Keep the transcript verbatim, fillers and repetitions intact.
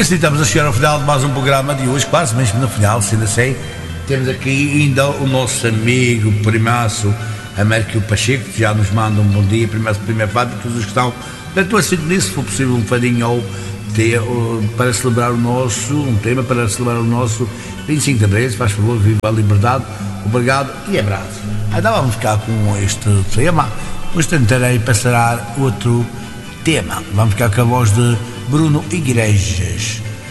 assim estamos a chegar ao final de mais um programa de hoje, quase mesmo no final, sendo assim. Temos aqui ainda o nosso amigo primaço Américo Pacheco, que já nos manda um bom dia, primeiro, primeiro Fábio, todos os que estão da tua sintonia, se for possível um fadinho ou ter, para celebrar o nosso, um tema para celebrar o nosso vinte e cinco de abril, faz favor, viva a liberdade, obrigado e abraço. Então vamos ficar com este tema, depois tentarei passar outro tema, vamos ficar com a voz de Bruno Igrejas.